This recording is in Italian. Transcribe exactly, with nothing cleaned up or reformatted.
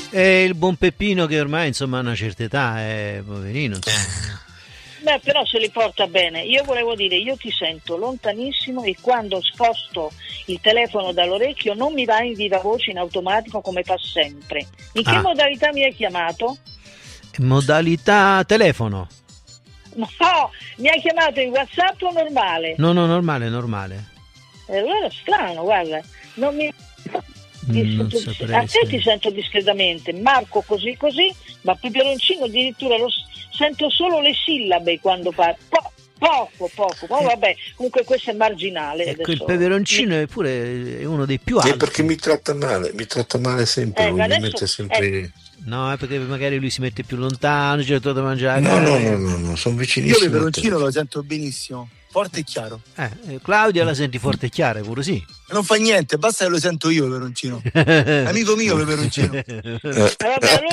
E il buon Peppino che ormai insomma ha una certa età, è poverino. Insomma. Beh, però se li porta bene. Io volevo dire, io ti sento lontanissimo e quando sposto il telefono dall'orecchio non mi va in viva voce in automatico come fa sempre. In che Ah. modalità mi hai chiamato? Modalità telefono. No, mi hai chiamato in WhatsApp o normale? No, no, normale, normale. Eh, allora è strano, guarda. Non mi... Mm, non Dis- saprei, a te sì. ti sento discretamente, Marco così così, ma Peperoncino addirittura lo s- sento solo le sillabe quando parla. Po- poco, poco, ma vabbè, comunque questo è marginale. Ecco, adesso. il peperoncino è pure è uno dei più alti. È perché mi tratta male, mi tratta male sempre, Eh, lui ma mi adesso- mette sempre... No, è perché magari lui si mette più lontano, c'è tutto da mangiare. No, no, no, no, no, sono Io vicinissimo. a te. peperoncino lo sento benissimo, forte e chiaro. Eh, eh, Claudia la senti forte e chiara, pure sì. Non fa niente, basta che lo sento io peperoncino. Amico mio peperoncino. Eh, Eh, vabbè, allora